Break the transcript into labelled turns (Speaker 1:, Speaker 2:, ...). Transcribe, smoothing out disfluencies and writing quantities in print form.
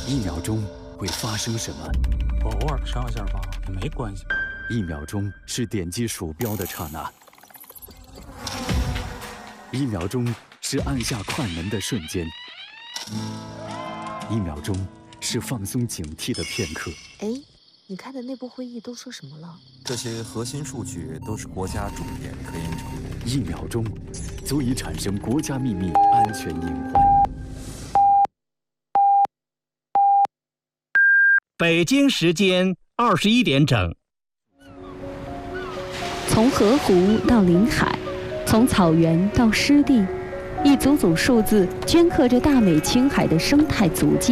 Speaker 1: 1秒钟会发生什么？
Speaker 2: 我偶尔上一下吧，也没关系。
Speaker 1: 1秒钟是点击鼠标的刹那，1秒钟是按下快门的瞬间，1秒钟是放松警惕的片刻。
Speaker 3: 哎，你开的内部会议都说什么了？
Speaker 4: 这些核心数据都是国家重点科研成果。
Speaker 1: 1秒钟足以产生国家秘密安全隐患。
Speaker 5: 北京时间21点整。
Speaker 6: 从河湖到临海，从草原到湿地，一组组数字镌刻着大美青海的生态足迹。